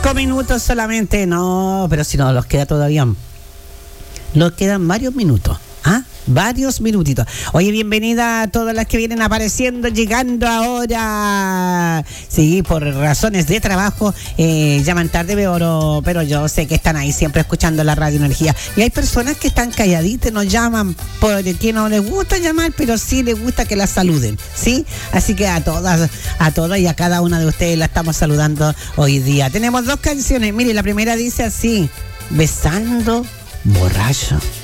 5 minutos solamente. No, pero si no, los queda todavía. Nos quedan varios minutos. Varios minutitos. Oye, bienvenida a todas las que vienen apareciendo, llegando ahora. Sí, por razones de trabajo llaman tarde, pero yo sé que están ahí siempre escuchando la Radio Energía. Y hay personas que están calladitas, nos llaman porque no les gusta llamar, pero sí les gusta que las saluden, ¿sí? Así que a todas y a cada una de ustedes la estamos saludando hoy día. Tenemos 2 canciones. Mire, la primera dice así: Besando borracho.